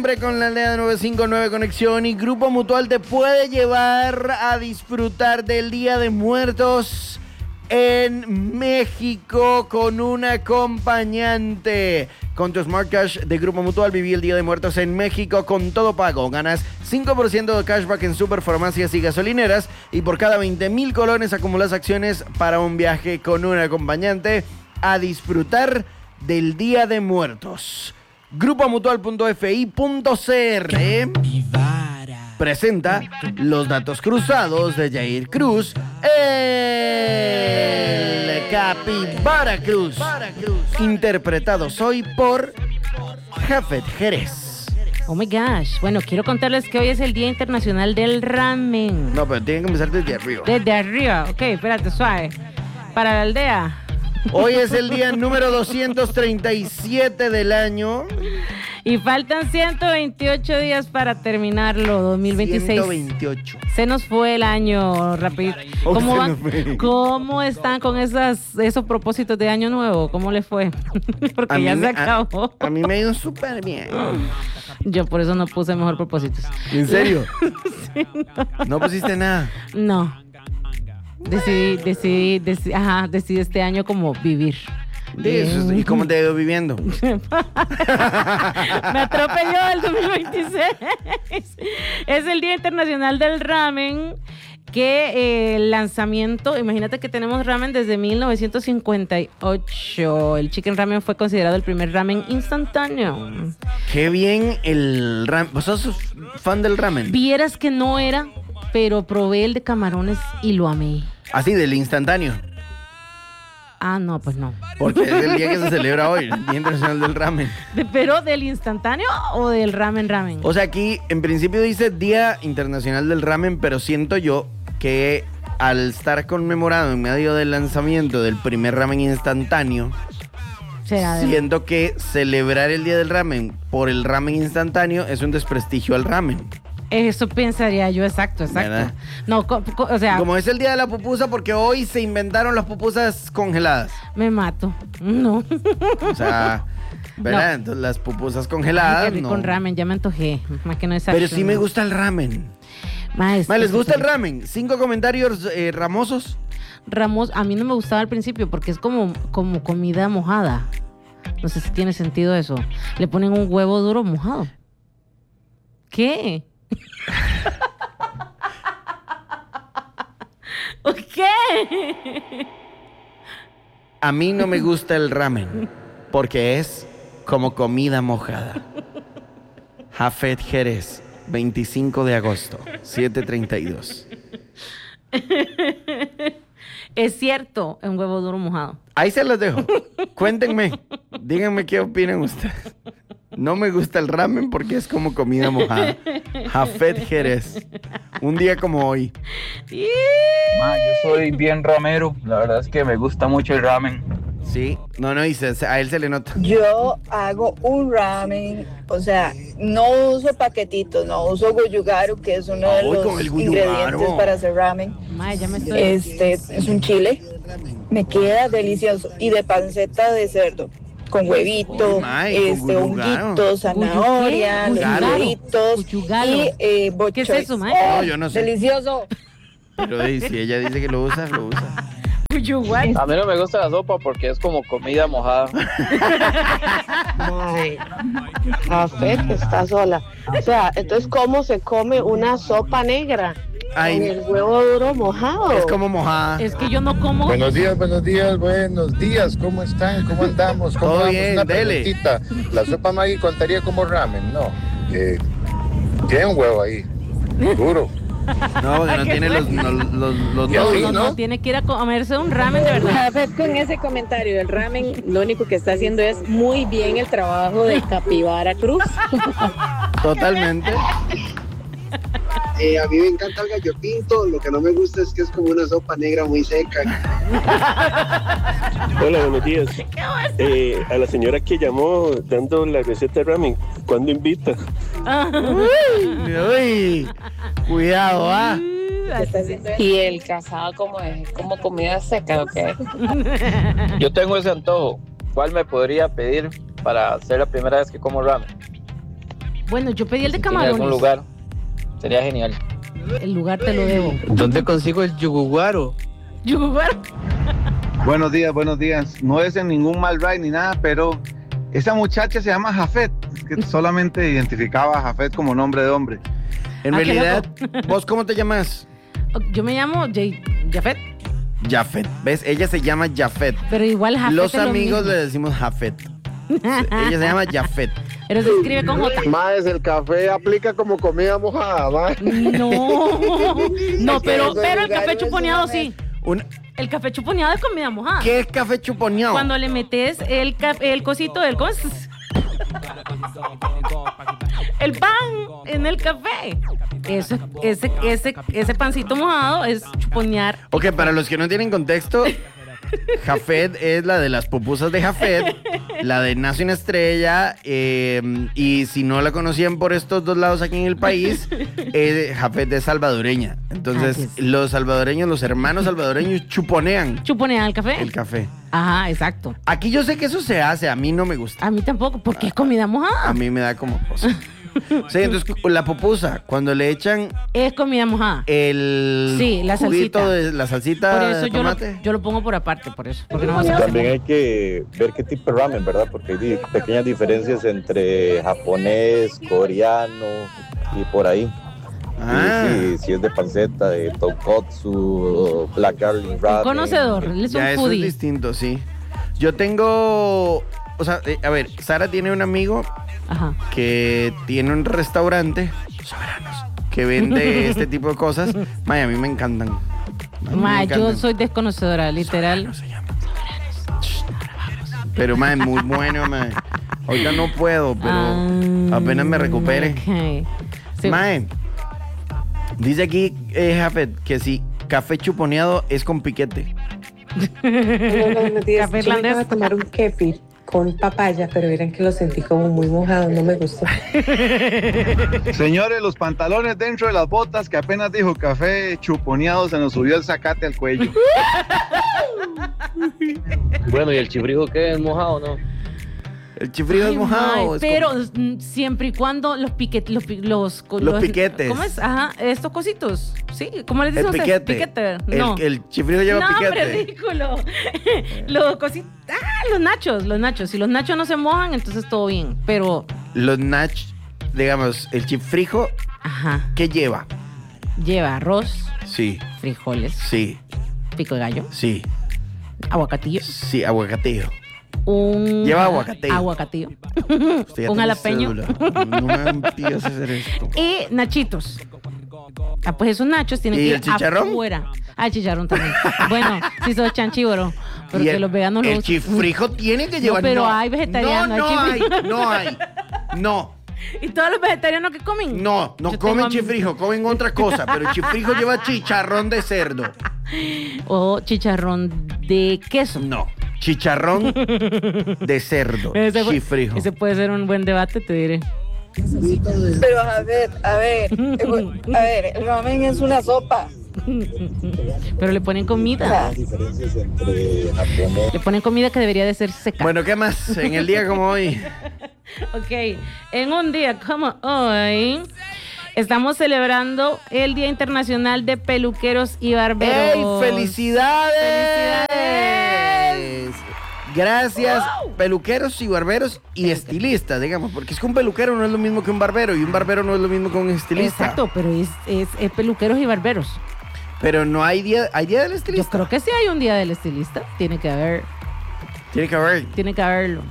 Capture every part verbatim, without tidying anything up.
Con la aldea nueve cinco nueve Conexión y Grupo Mutual te puede llevar a disfrutar del Día de Muertos en México con un acompañante. Con tu Smart Cash de Grupo Mutual viví el Día de Muertos en México con todo pago. Ganas cinco por ciento de cashback en superfarmacias y gasolineras y por cada veinte mil colones acumulas acciones para un viaje con un acompañante a disfrutar del Día de Muertos. grupo mutual punto f i punto c r presenta los datos cruzados de Jair Cruz, el Capibara Cruz, interpretados hoy por Jafet Jerez. Oh my gosh. Bueno, quiero contarles que hoy es el Día Internacional del Ramen. No, pero tienen que empezar desde arriba. Desde arriba, ok, espérate, suave. Para la aldea. Hoy es el día número doscientos treinta y siete del año. Y faltan ciento veintiocho días para terminarlo, dos mil veintiséis. ciento veintiocho. Se nos fue el año, rápido. Oh, ¿Cómo, se van, nos fue. ¿Cómo están con esas, esos propósitos de año nuevo? ¿Cómo les fue? Porque A ya mí se me- a- acabó. A, mí me ha ido súper bien. Yo por eso no puse mejor propósitos. ¿En serio? Sí, no. ¿No pusiste nada? No. Decidí, decidí, decidí, ajá, decidí este año como vivir. De eso, ¿y cómo te he ido viviendo? Me atropelló el dos mil veintiséis. Es el Día Internacional del Ramen. Que eh, el lanzamiento, imagínate que tenemos ramen desde mil novecientos cincuenta y ocho. El chicken ramen fue considerado el primer ramen instantáneo. Qué bien el ramen. ¿Vos sos fan del ramen? Vieras que no era, pero probé el de camarones y lo amé. Así, del instantáneo. Ah, no, pues no. Porque es el día que se celebra hoy, el Día Internacional del Ramen. De- ¿Pero del instantáneo o del ramen ramen? O sea, aquí en principio dice Día Internacional del Ramen, pero siento yo que al estar conmemorado en medio del lanzamiento del primer ramen instantáneo, Será de- siento que celebrar el Día del Ramen por el ramen instantáneo es un desprestigio al ramen. Eso pensaría yo, exacto, exacto. ¿Verdad? No, co- co- o sea, Como es el Día de la Pupusa, porque hoy se inventaron las pupusas congeladas. me mato. No. O sea, ¿verdad? No. Entonces las pupusas Ay, congeladas, qué rico no. con ramen, ya me antojé. Más que no es Pero action, sí me ¿no? gusta el ramen. Ma, es- Ma, ¿les es- gusta el es- ramen? Cinco comentarios eh, ramosos. Ramos, a mí no me gustaba al principio porque es como, como comida mojada. No sé si tiene sentido eso. Le ponen un huevo duro mojado. ¿Qué? ¿Qué? A mí no me gusta el ramen porque es como comida mojada. Jafet Jerez, veinticinco de agosto, siete treinta y dos. Es cierto, un huevo duro mojado. Ahí se los dejo. Cuéntenme. Díganme qué opinan ustedes. No me gusta el ramen porque es como comida mojada. Jafet Jerez. Un día como hoy. Ma, yo soy bien ramero, la verdad es que me gusta mucho el ramen. Sí. No, no, dice, a él se le nota. Yo hago un ramen, o sea, no uso paquetitos, no uso goyugaru, que es uno de Ay, los con el goyugaru. ingredientes para hacer ramen. Ma, ya me estoy... Este es un chile, me queda delicioso y de panceta de cerdo, con huevito, Uy, mae, con este goyugaru. honguito, zanahoria, los Goyugaro. frijolitos Goyugaro. y eh, bok ¿Qué es choy. eso, mae? ¡Oh, No, yo no sé. Delicioso. Pero eh, si ella dice que lo usa, lo usa. A mí no me gusta la sopa porque es como comida mojada. Ay, Café que está sola. O sea, entonces, ¿cómo se come una sopa negra? Ay, Con el huevo duro mojado. es como mojada. Es que yo no como... Buenos días, buenos días, buenos días. ¿Cómo están? ¿Cómo andamos? ¿Cómo Todo vamos? bien, Una dele. preguntita. La sopa Maggi contaría como ramen, ¿no? Eh, tiene un huevo ahí, duro. No, porque no tiene los, los, los, los Y así, nodos. No, ¿no? no, tiene que ir a comerse un ramen de verdad. Jafet, con ese comentario del ramen, lo único que está haciendo es muy bien el trabajo de Capibara Cruz. Totalmente. Eh, a mí me encanta el gallo pinto, lo que no me gusta es que es como una sopa negra muy seca. Hola, buenos días. Eh, a la señora que llamó dando la receta de ramen, ¿cuándo invita? Uy, cuidado, ¿ah? Y el casado como es como comida seca, ¿ok? Yo tengo ese antojo. ¿Cuál me podría pedir para ser la primera vez que como ramen? Bueno, yo pedí el de Si tiene camarones. algún lugar, sería genial. El lugar te lo debo. ¿Dónde consigo el yuguguaro? Yuguguaro. Buenos días, buenos días. No es en ningún mal ride ni nada, pero esa muchacha se llama Jafet, que solamente identificaba a Jafet como nombre de hombre. En Ah, qué realidad, loco. ¿vos cómo te llamas? Yo me llamo Jay, Jafet, Jafet. ¿Ves? Ella se llama Jafet. pero igual Jafet Los es lo amigos mismo. le decimos Jafet. Ella se llama Jafet. Pero se escribe con J. Más, el café aplica como comida mojada, ma. No, no, pero, Esos pero el café lugares chuponeado son sí. Un- El café chuponeado es comida mojada. ¿Qué es café chuponeado? Cuando le metes el, ca- el cosito del... ¿Cómo es? El pan en el café. Eso, ese, ese, ese pancito mojado es chuponear. Ok, para los que no tienen contexto, Jafet es la de las pupusas de Jafet, la de Nace una Estrella, eh, y si no la conocían por estos dos lados aquí en el país, eh, Jafet es salvadoreña. Entonces, Así es. los salvadoreños, los hermanos salvadoreños chuponean Chuponear el café. el café. Ajá, exacto. Aquí yo sé que eso se hace, a mí no me gusta. A mí tampoco, porque es comida A mojada. mí me da como cosa. Sí, entonces la pupusa, cuando le echan Es comida mojada. el Sí, la juguito salsita. de la salsita Por eso de yo lo, tomate. yo lo pongo por aparte, por eso. Porque no Y vas a también hay que ver qué tipo de ramen, ¿verdad? Porque hay di- pequeñas diferencias entre japonés, coreano y por ahí. Ah. Y si, si es de panceta, de tonkotsu, black garlic ramen. conocedor, él es un Ya, eso es foodie. distinto, sí. Yo tengo, o sea, eh, a ver, Sara tiene un amigo Ajá. que tiene un restaurante, Soberanos, que vende este tipo de cosas. May, a mí me encantan. A mí me Ma, yo encantan. soy desconocedora, literal. Soberanos se llama. Pero, mae, muy bueno, mae. Ahorita no puedo, pero Ah, apenas me recupere. ok. Sí. Mae, dice aquí, eh, Jafet, que si café chuponeado es con piquete. Hola, buenos días. Café Yo me irlandés. acabo de tomar un kefir con papaya, pero miren que lo sentí como muy mojado, no me gustó. Señores, los pantalones dentro de las botas, que apenas dijo café chuponeado, se nos subió el zacate al cuello. Bueno, ¿y el chifrijo qué es mojado, no? El chifrido Ay, es mojado. mae, es pero como- mm, siempre y cuando los piquetes, los, pi- los, co- Los piquetes. ¿Cómo es? Ajá, estos cositos. Sí, ¿cómo les el dicen ustedes? piquete. Piquete. El, No. el chifrido lleva no, piquete. hombre, ridículo. los cositos. Ah, los nachos, los nachos. Si los nachos no se mojan, entonces todo bien. Pero, Los nach, digamos, el chifrijo, ajá, ¿qué lleva? lleva arroz, Sí, frijoles, sí, pico de gallo, sí, aguacatillo, sí, aguacatillo. un... Lleva aguacatillo. Aguacatillo. Usted ya Un tiene jalapeño. cédula. No me empieces a hacer esto. Y nachitos. Ah, pues esos nachos tienen ¿Y que ir el chicharrón? afuera. Ah, el chicharrón también. Bueno, si sos chanchívoro. Y Porque el, los veganos el lo chifrijo tiene que llevar. No, pero hay vegetarianos, No, no hay hay, chifrijo. no hay. No, ¿Y todos los vegetarianos que comen? no, no Yo comen tengo am- chifrijo, comen otra cosa. Pero el chifrijo lleva chicharrón de cerdo. O chicharrón de queso. No, chicharrón de cerdo. Ese, fue- Chifrijo. ese puede ser un buen debate, te diré. Pero a ver, a ver, eh, a ver, el ramen es una sopa. Pero le ponen comida. Diferencias entre japonés. Le ponen comida que debería de ser seca. Bueno, ¿qué más? En el día como hoy. Ok, en un día como hoy estamos celebrando el Día Internacional de Peluqueros y Barberos. ¡Ey! ¡Felicidades! ¡Felicidades! Gracias, peluqueros y barberos y estilistas, digamos, porque es que un peluquero no es lo mismo que un barbero y un barbero no es lo mismo que un estilista. Exacto, pero es, es, es peluqueros y barberos. Pero no hay día, ¿hay día del Yo estilista? creo que sí hay un día del estilista. Tiene que haber, Tiene que haber. tiene que haberlo.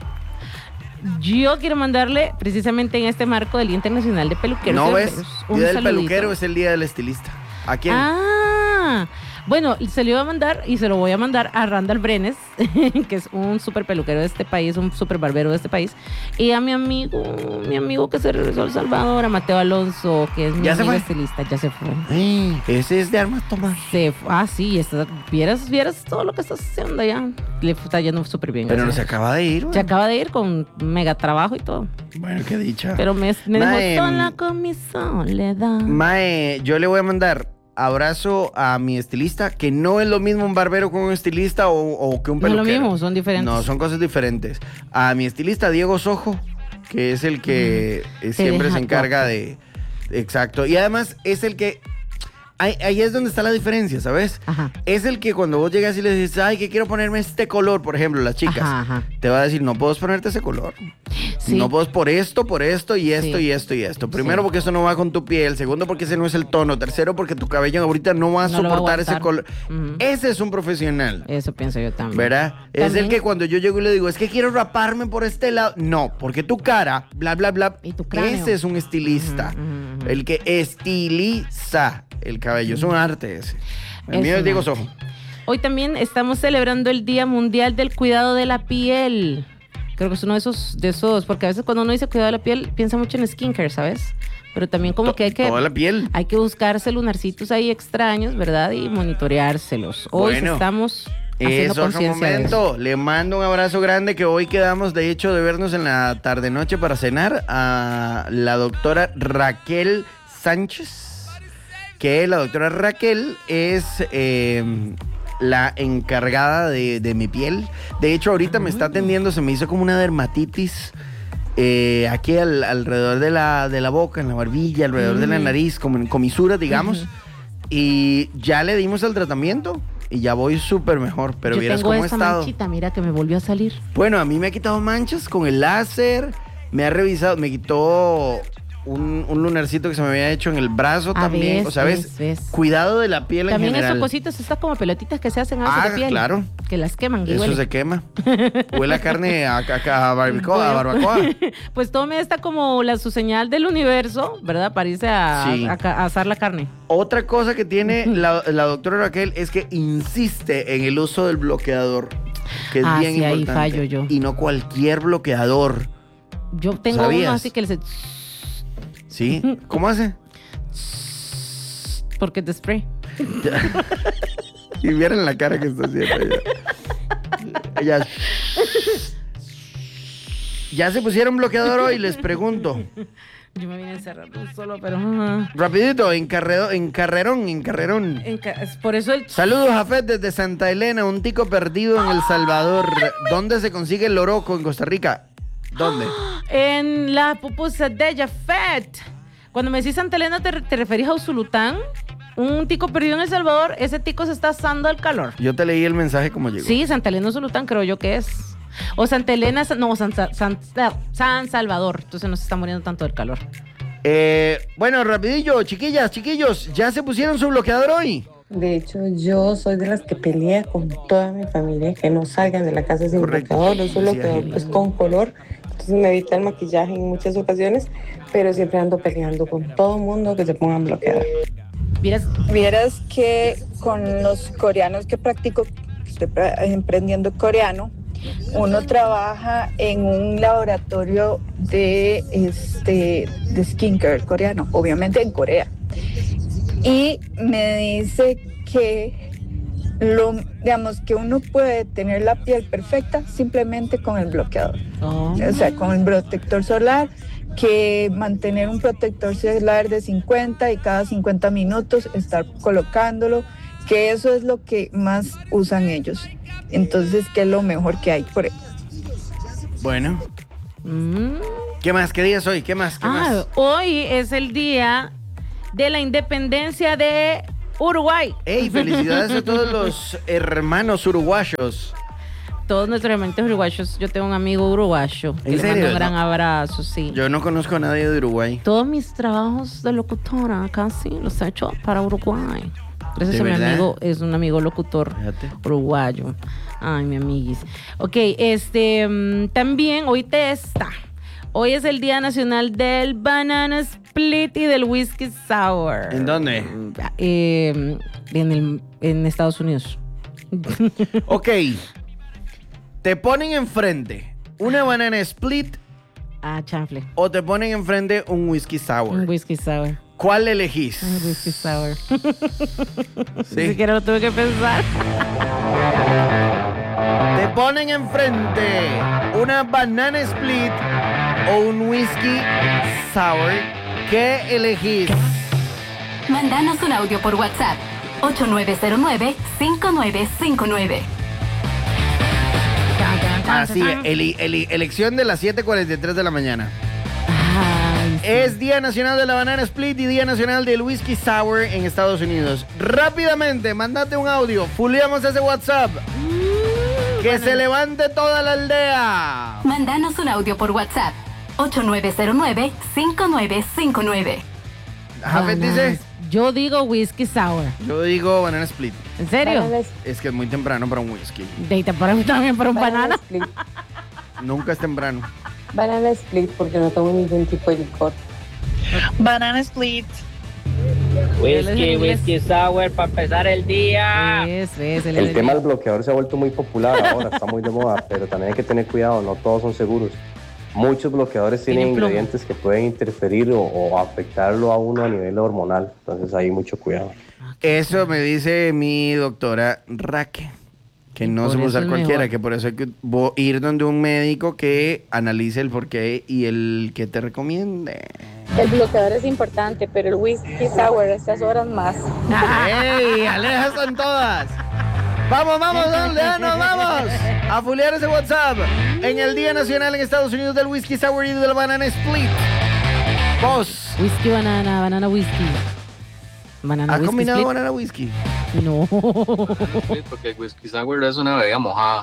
Yo quiero mandarle, precisamente en este marco del Día Internacional de Peluqueros No y ves, Barberos, un día del saludito. peluquero es el día del estilista. ¿A quién? Ah, bueno, se lo iba a mandar y se lo voy a mandar a Randall Brenes, que es un súper peluquero de este país, un súper barbero de este país, y a mi amigo, mi amigo que se regresó a El Salvador, a Mateo Alonso, que es mi ¿Ya se amigo fue? estilista, ya se fue. Ay, ese es de Armas Tomás. Se fu- ah, sí, está, vieras, vieras todo lo que está haciendo allá. Le está yendo súper bien. Pero no gracias se a Dios. acaba de ir. Se güey. acaba de ir con mega trabajo y todo. Bueno, qué dicha. Pero me, me dejó Mae, sola con mi soledad. Mae, yo le voy a mandar abrazo a mi estilista, que no es lo mismo un barbero con un estilista o, o que un No es peluquero. lo mismo, son diferentes. No, son cosas diferentes. A mi estilista, Diego Sojo, que es el que eh, Te siempre deja se encarga guapo. de... Exacto. Y además es el que... Ahí, ahí es donde está la diferencia, ¿sabes? Ajá. Es el que cuando vos llegas y le dices, ay, que quiero ponerme este color, por ejemplo, las chicas, Ajá, ajá. te va a decir, no puedes ponerte ese color. Sí. No puedes por esto, por esto y esto Sí. y esto y esto. Primero Sí. porque eso no va con tu piel. Segundo porque ese no es el tono. Tercero porque tu cabello ahorita no va a No lo va a soportar ese aguantar. color. Ujú. Ese es un profesional. Eso pienso yo también. ¿Verdad? Es También- el que cuando yo llego y le digo, es que quiero raparme por este lado. No, porque tu cara, bla, bla, bla. Y tu cráneo. Ese es un estilista. Ujú, ujú, ujú. El que estiliza el cabello. Es un arte ese. El Es mío es un Diego arte. Sojo. Hoy también estamos celebrando el Día Mundial del Cuidado de la Piel. Creo que es uno de esos, de esos, porque a veces cuando uno dice cuidado de la piel, piensa mucho en skincare, ¿sabes? Pero también como que hay que... Toda la piel. Hay que buscarse lunarcitos ahí extraños, ¿verdad? Y monitoreárselos. Hoy Bueno, estamos haciendo Es otro conciencia de eso. momento. Le mando un abrazo grande que hoy quedamos, de hecho, de vernos en la tarde-noche para cenar a la doctora Raquel Sánchez. Que la doctora Raquel es eh, la encargada de, de mi piel. De hecho, ahorita me está atendiendo, se me hizo como una dermatitis. eh, aquí al- alrededor de la, de la boca, en la barbilla, alrededor de la Mm. nariz, como en comisuras, digamos. Ujú. Y ya le dimos el tratamiento y ya voy súper mejor. Pero Yo vieras tengo cómo he esta estado. manchita, mira que me volvió a salir. Bueno, a mí me ha quitado manchas con el láser. Me ha revisado, me quitó un, un lunarcito que se me había hecho en el brazo Ah, también. ves, o sea, ves, ves, ves. cuidado de la piel También en general. esas cositas, estas como pelotitas que se hacen a veces Ah, de piel. claro. Que las queman. y Eso huele. se quema. Huele a carne a, a- a barbacoa, a barbacoa. Pues tome esta como la, su señal del universo, ¿verdad? Para irse a, Sí. a ca- a asar la carne. Otra cosa que tiene la, la doctora Raquel es que insiste en el uso del bloqueador, que es Ah, bien sí, ahí importante. fallo yo. Y no cualquier bloqueador. Yo tengo ¿Sabías? uno así que le ¿Sí? ¿Cómo hace? porque te spray. Y vieron la cara que está haciendo ella. Ella. ¿Ya se pusieron bloqueador hoy? Les pregunto. Yo me vine a encerrar un solo, pero... ajá. Rapidito, en, carredo- en carrerón, en carrerón. En ca- es por eso el... Saludos, Jafet, desde Santa Elena, un tico perdido en El Salvador. ¿Dónde se consigue el loroco en Costa Rica? ¿Dónde? En la pupusa de Jafet. Cuando me decís Santa Elena, ¿te, te referís a Usulután? Un tico perdido en El Salvador. Ese tico se está asando al calor. Yo te leí el mensaje como llegó. Sí, Santa Elena Usulután creo yo que es. O Santa Elena, no, San, San, San- San Salvador. Entonces no se está muriendo tanto del calor. Eh, bueno, rapidillo, chiquillas, chiquillos, ¿ya se pusieron su bloqueador hoy? De hecho, yo soy de las que pelea con toda mi familia que no salgan de la casa sin Correcto. bloqueador. Uso Sí, bloqueador Ángel. pues con color, entonces me evita el maquillaje en muchas ocasiones, pero siempre ando peleando con todo el mundo que se pongan bloqueador. Vieras, Vieras que con los coreanos que practico, que estoy pra- emprendiendo coreano, uno trabaja en un laboratorio de, este, de skincare coreano, obviamente en Corea. Y me dice que, lo, digamos, que uno puede tener la piel perfecta simplemente con el bloqueador. oh. O sea, con el protector solar, que mantener un protector solar de cincuenta y cada cincuenta minutos estar colocándolo, que eso es lo que más usan ellos. Entonces, que es lo mejor que hay por ahí. Bueno, Mm. ¿qué más? ¿Qué día es hoy? ¿Qué más? ¿Qué Ah, más? hoy es el día de la independencia de Uruguay. ¡Ey! Felicidades a todos los hermanos uruguayos. Todos nuestros hermanos uruguayos. Yo tengo un amigo uruguayo. que ¿En le serio? mando un gran No. abrazo, sí. Yo no conozco a nadie de Uruguay. Todos mis trabajos de locutora casi los he hecho para Uruguay. Gracias ¿De a mi verdad? amigo, es un amigo locutor Fíjate. uruguayo. Ay, mi amiguis. Ok, este, mm, también hoy te está. Hoy es el Día Nacional del Banana Split y del Whisky Sour. ¿En dónde? Eh, en, el- en Estados Unidos. Ok. Te ponen enfrente una banana split Ah, chanfle. o te ponen enfrente un whisky sour. Un Whisky Sour. ¿Cuál elegís? Un Whisky Sour. Sí. Ni siquiera lo tuve que pensar. Te ponen enfrente una banana split o un whisky sour. ¿Qué elegís? Mándanos un audio por WhatsApp. ocho nueve cero nueve, cinco nueve cinco nueve. Así, eli, eli, elección de las siete cuarenta y tres de la mañana. Ay, sí. Es Día Nacional de la Banana Split y Día Nacional del Whisky Sour en Estados Unidos. Rápidamente, mandate un audio. Fuleamos ese WhatsApp. Mm, que bueno. Se levante toda la aldea. Mándanos un audio por WhatsApp. ocho nueve cero nueve, cinco nueve cinco nueve. Jafet dice... Yo digo whisky sour. Yo digo banana split. ¿En serio? Es que es muy temprano para un whisky. Deita para mí también para un banana. Split. Nunca es temprano. Banana split porque no tomo ningún tipo de licor. Banana split. Whisky, whisky sour para empezar el día. Es, es, el el tema del bloqueador se ha vuelto muy popular ahora, está muy de moda, pero también hay que tener cuidado, no todos son seguros. Muchos bloqueadores tienen ingredientes que pueden interferir o, o afectarlo a uno a nivel hormonal, entonces hay mucho cuidado. Eso me dice mi doctora Raque, que no se puede usar cualquiera, que por eso hay que ir donde un médico que analice el porqué y el que te recomiende. El bloqueador es importante, pero el whisky sour a estas horas más. ¡Ey! ¡Aleja están todas! ¡Vamos, vamos, aldeanos, vamos! A fulear ese WhatsApp. En el Día Nacional en Estados Unidos del Whisky Sour y del Banana Split. Vos. Whisky, banana, banana, whisky. Banana, ¿Has whisky combinado split? banana whisky? No. Porque el whisky sour es una bebida mojada.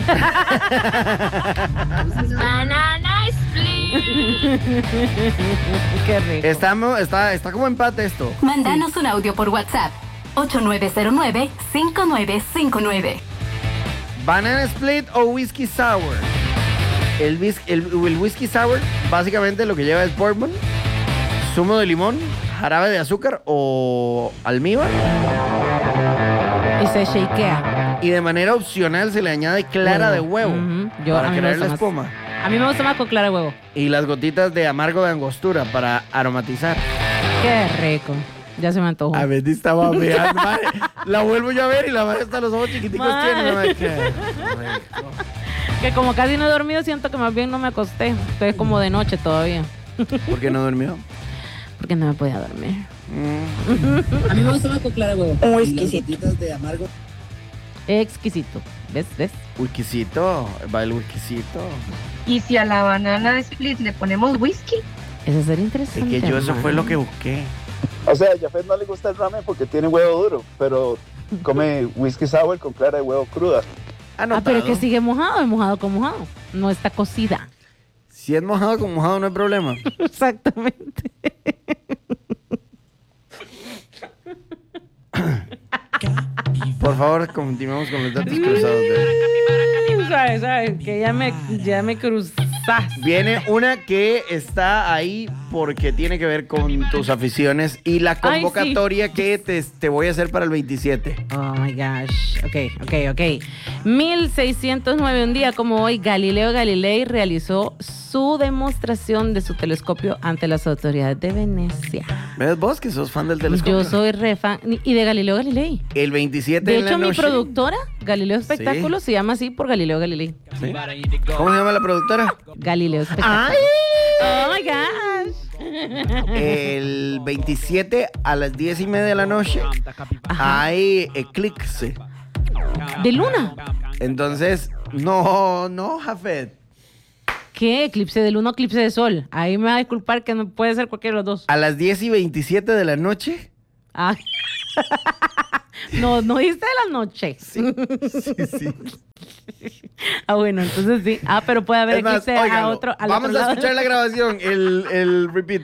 Banana split. Qué rico. Estamos, está, está como empate esto. Mándanos sí. un audio por WhatsApp. ocho nueve cero nueve, cinco nueve cinco nueve. Banana Split o Whisky Sour. El, whis el, el Whisky Sour básicamente lo que lleva es bourbon, zumo de limón, jarabe de azúcar o almíbar. Y se shakea. Y de manera opcional se le añade clara de huevo. Uh-huh. Yo, para crear la espuma. Más. A mí me gusta más con clara de huevo. Y las gotitas de amargo de angostura para aromatizar. Qué rico. Ya se me antojó. A ver, estaba veando, la vuelvo yo a ver y la madre hasta los ojos chiquiticos tiene. Madre, qué rico. Que como casi no he dormido, siento que más bien no me acosté. Estoy como de noche todavía. ¿Por qué no durmió? Porque no me podía dormir. Mm. A mí me gusta más con clara de huevo. Un exquisito. De amargo. Exquisito. ¿Ves? ¿Ves? Whiskycito. Va el whiskycito. ¿Y si a la banana split le ponemos whisky? Eso sería interesante. Es que yo eso hermano. fue lo que busqué. O sea, a Jafet no le gusta el ramen porque tiene huevo duro, pero come whisky sour con clara de huevo cruda. Ah, pero es que sigue mojado, es mojado con mojado. No está cocida. Si es mojado con mojado no hay problema. Exactamente. Por favor, continuemos con los datos cruzados de... ¿Sabes? ¿Sabes? Que ya me, ya me cruzaste. Viene una que está ahí porque tiene que ver con tus aficiones y la convocatoria Ay, sí. que te, te voy a hacer para el veintisiete. Oh my gosh. Ok, ok, ok. mil seiscientos nueve, un día como hoy, Galileo Galilei realizó su demostración de su telescopio ante las autoridades de Venecia. ¿Ves vos que sos fan del telescopio? Yo soy re fan y de Galileo Galilei. El veintisiete de en la hecho, mi noche. productora, Galileo Espectáculos, ¿Sí? se llama así por Galileo Galilei. ¿Sí? ¿Cómo se llama la productora? Galileo Espectáculos. Oh my gosh. El veintisiete a las diez y media de la noche Ajá. hay eclipse. ¿De luna? Entonces, no, no, Jafet. ¿Qué? ¿Eclipse de luna o eclipse de sol? Ahí me va a disculpar que no puede ser cualquiera de los dos. A las diez y veintisiete de la noche. Ah. No, no diste de la noche. Sí, sí, sí. Ah, bueno, entonces sí. Ah, pero puede haber eclipse a otro. Vamos otro a lado. escuchar la grabación, el, el repeat.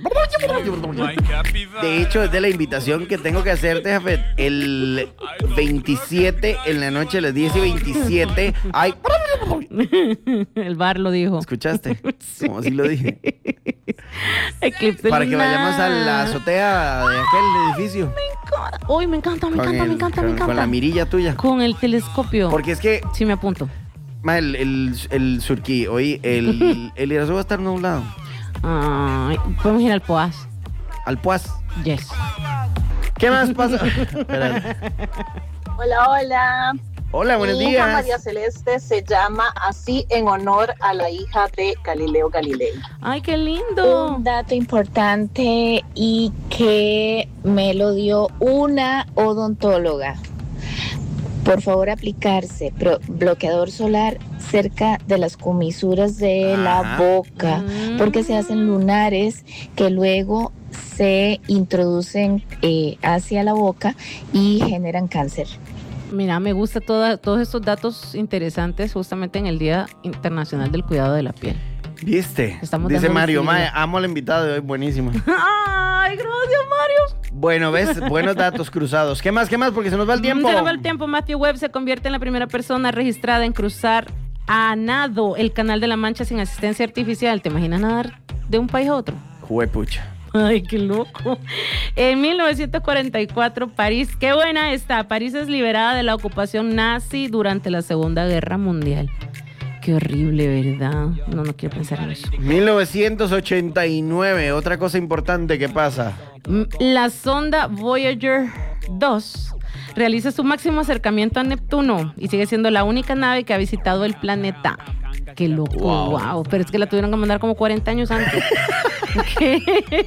De hecho, es de la invitación que tengo que hacerte, Jafet. El veintisiete en la noche, a las diez y veintisiete. Hay... El bar lo dijo. ¿Escuchaste? Sí. Como así lo dije. Eclipse Para que lunar. vayamos a la azotea de aquel edificio. Me encanta. Uy, me encanta, me Con encanta, el- me encanta, con- me encanta. Con la mirilla tuya. Con el telescopio. Porque es que, Sí, me apunto. ma, el, el, el surquí, hoy el, el Irazú va a estar nublado. Ay, podemos ir al Poas. Al Puas. Yes. ¿Qué más pasa? Espérate. Hola, hola. Hola, buenos Mi hija días. María Celeste se llama así en honor a la hija de Galileo Galilei. Ay, qué lindo. Un dato importante y que me lo dio una odontóloga. por favor aplicarse pro- bloqueador solar cerca de las comisuras de la boca, porque se hacen lunares que luego se introducen eh, hacia la boca y generan cáncer. Mira, me gusta toda, todos estos datos interesantes justamente en el Día Internacional del Cuidado de la Piel. ¿Viste? Estamos Dice dando Mario, visibilidad. mae, amo al invitado de hoy, buenísimo. ¡Ay, gracias, Mario! Bueno, ¿ves? Buenos datos cruzados. ¿Qué más, qué más? Porque se nos va el tiempo. Se nos va el tiempo. Matthew Webb se convierte en la primera persona registrada en cruzar a nado el Canal de la Mancha sin asistencia artificial. ¿Te imaginas nadar de un país a otro? Juepucha. Ay, qué loco. En mil novecientos cuarenta y cuatro, París, qué buena está. París es liberada de la ocupación nazi durante la Segunda Guerra Mundial. Qué horrible, ¿verdad? No, no quiero pensar en eso. mil novecientos ochenta y nueve, otra cosa importante que pasa. La sonda Voyager dos realiza su máximo acercamiento a Neptuno y sigue siendo la única nave que ha visitado el planeta. Qué loco, wow. wow. Pero es que la tuvieron que mandar como cuarenta años antes. ¿Qué?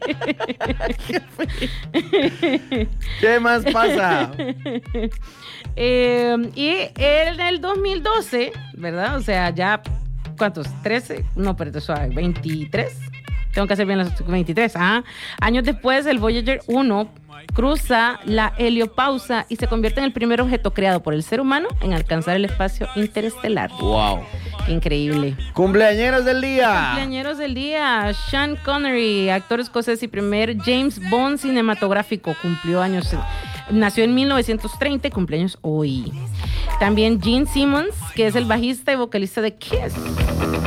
¿Qué más pasa? Eh, y en el dos mil doce, ¿verdad? O sea, ya, ¿cuántos? ¿trece? No, pero eso hay veintitrés. Tengo que hacer bien las veintitrés. Ah, años después, el Voyager uno cruza la heliopausa y se convierte en el primer objeto creado por el ser humano en alcanzar el espacio interestelar. ¡Wow! Qué increíble. ¡Cumpleañeros del día! Cumpleañeros del día. Sean Connery, actor escocés y primer James Bond cinematográfico, cumplió años. Nació en mil novecientos treinta y cumpleaños hoy. También Gene Simmons, que es el bajista y vocalista de Kiss.